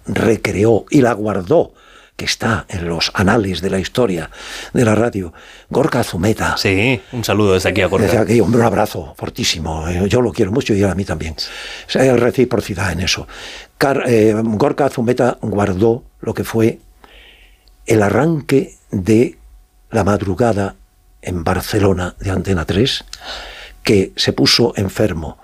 recreó y la guardó, que está en los anales de la historia de la radio, Gorka Zumeta. Sí, un saludo desde aquí a Gorka. Desde aquí, un abrazo fortísimo. Yo lo quiero mucho y él a mí también. Hay reciprocidad en eso. Gorka Zumeta guardó lo que fue el arranque de La Madrugada en Barcelona de Antena 3, que se puso enfermo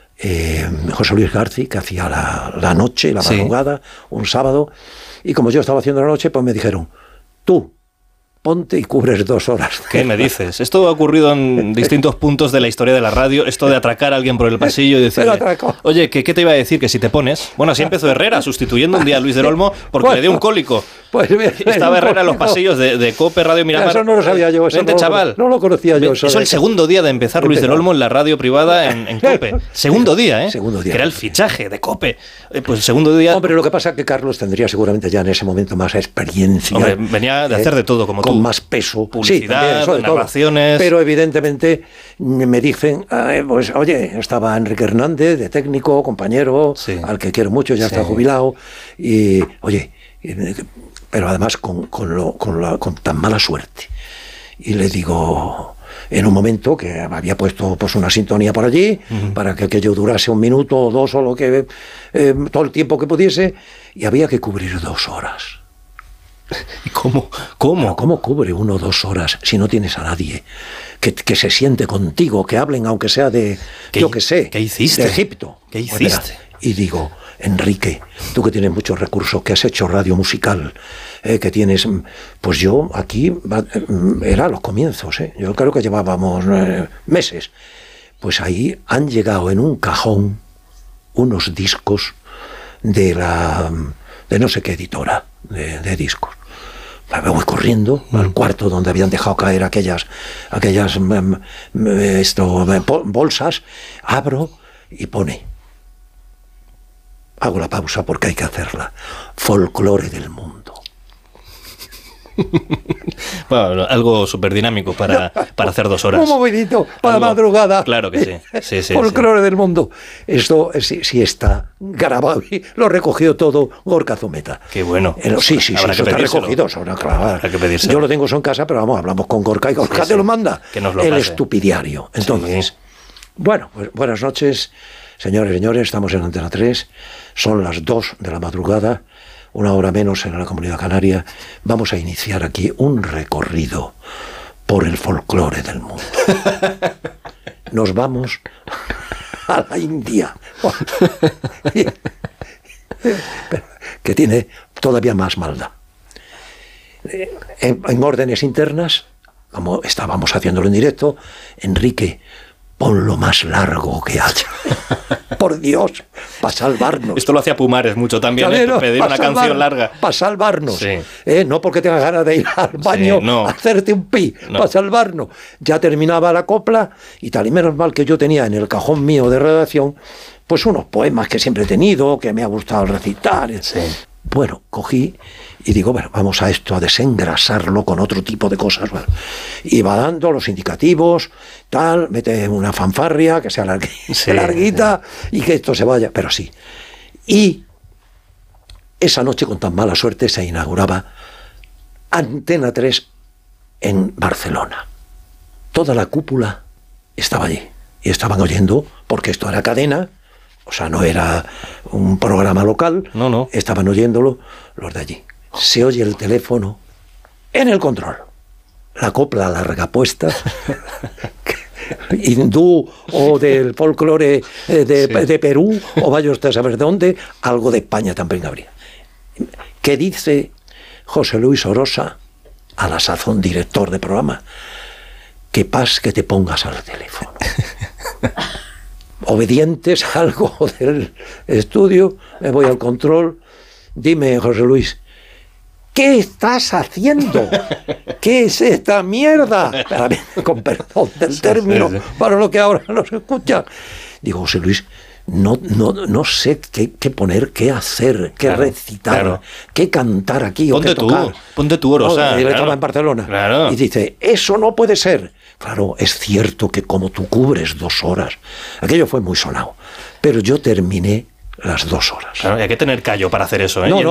José Luis García, que hacía la noche, la madrugada, un sábado, y como yo estaba haciendo la noche, pues me dijeron, tú, ponte y cubres 2 horas. ¿Qué me dices? Esto ha ocurrido en distintos puntos de la historia de la radio, esto de atracar a alguien por el pasillo y decirle, oye, ¿qué te iba a decir? Que si te pones... Bueno, así empezó Herrera, sustituyendo un día a Luis del Olmo porque le dio un cólico. Pues estaba Herrera en los pasillos de COPE, Radio Miramar. Eso no lo sabía yo. Vente, chaval. No lo conocía yo. Eso el segundo día de empezar Luis del Olmo en la radio privada en COPE. Segundo día, ¿eh? Segundo día. Que era el fichaje de COPE. Pues el segundo día... Hombre, lo que pasa es que Carlos tendría seguramente ya en ese momento más experiencia. Hombre, venía de hacer de todo, como tú. Con más peso. Publicidad, sí, narraciones... Pero evidentemente me dicen, pues oye, estaba Enrique Hernández, de técnico, compañero, al que quiero mucho, ya está jubilado, y oye... pero además con tan mala suerte. Y le digo, en un momento que había puesto pues una sintonía por allí, para que aquello durase 1 minuto o 2 o lo que todo el tiempo que pudiese, y había que cubrir 2 horas. ¿Y cómo? Pero ¿cómo cubre 1 o 2 horas si no tienes a nadie que se siente contigo, que hablen aunque sea de, yo qué sé, ¿qué hiciste? De Egipto? ¿Qué hiciste? Y digo, Enrique, tú que tienes muchos recursos, que has hecho radio musical, que tienes... Pues yo aquí, era los comienzos, yo creo que llevábamos meses. Pues ahí han llegado en un cajón unos discos de no sé qué editora de discos. Me voy corriendo al cuarto donde habían dejado caer aquellas bolsas, abro y pone... Hago la pausa porque hay que hacerla. Folclore del mundo. Bueno, algo súper dinámico para hacer 2 horas. Un movidito para la madrugada. Claro que sí. Folclore del mundo. Esto sí está grabado y lo recogió todo Gorka Zumeta. Qué bueno. Sí, habrá que está recogido. Habrá que pedírselo. Yo lo tengo eso en casa, pero vamos, hablamos con Gorka y Gorka te lo manda. Que nos lo el pase. Estupidiario. Entonces, bueno, pues buenas noches, señores y señores. Estamos en Antena 3. Son las 2 de la madrugada. 1 hora menos en la Comunidad Canaria. Vamos a iniciar aquí un recorrido por el folclore del mundo. Nos vamos a la India, que tiene todavía más maldad. En órdenes internas, como estábamos haciéndolo en directo, Enrique, pon lo más largo que haya. Por Dios, para salvarnos. Esto lo hacía Pumares mucho también, pedir una canción larga. Para salvarnos. No porque tengas ganas de ir al baño a hacerte un pi, para salvarnos. Ya terminaba la copla y tal, y menos mal que yo tenía en el cajón mío de redacción pues unos poemas que siempre he tenido, que me ha gustado recitar. Bueno, cogí y digo, bueno, vamos a desengrasarlo con otro tipo de cosas. Bueno, y va dando los indicativos, tal, mete una fanfarria que sea larguita y que esto se vaya, pero sí. Y esa noche, con tan mala suerte, se inauguraba Antena 3 en Barcelona. Toda la cúpula estaba allí y estaban oyendo, porque esto era cadena. O sea, no era un programa local. No. Estaban oyéndolo los de allí. Se oye el teléfono en el control. La copla larga puesta, hindú o del folclore de Perú, o vaya usted a saber de dónde, algo de España también habría. ¿Qué dice José Luis Orosa, a la sazón director de programa? Que te pongas al teléfono. Obedientes, salgo del estudio, me voy al control. Dime, José Luis, ¿qué estás haciendo? ¿Qué es esta mierda? Con perdón del término, para lo que ahora nos escucha. Digo, José Luis, no sé qué poner, qué hacer, qué recitar, qué cantar aquí o qué tocar. Ponte tú, Orosa. Él estaba en Barcelona. Y dice, eso no puede ser. Claro, es cierto que como tú cubres 2 horas, aquello fue muy sonado, pero yo terminé las 2 horas. Claro, hay que tener callo para hacer eso, ¿eh? No,